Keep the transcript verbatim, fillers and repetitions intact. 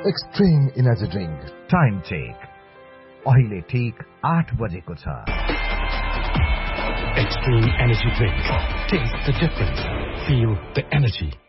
Extreme energy drink time check अहिले ठीक आठ बजेको छ। Extreme Energy Drink. Taste the difference. Feel the energy.